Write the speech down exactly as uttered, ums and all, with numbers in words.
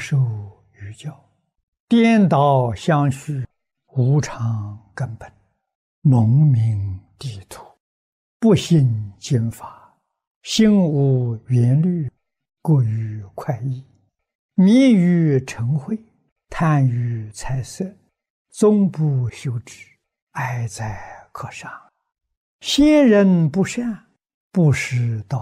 受愚教，颠倒相续，无常根本，蒙名地土，不信经法，心无缘虑，过于快意，迷于嗔恚，贪于财色，终不修止，哀哉可伤！先人不善，不识道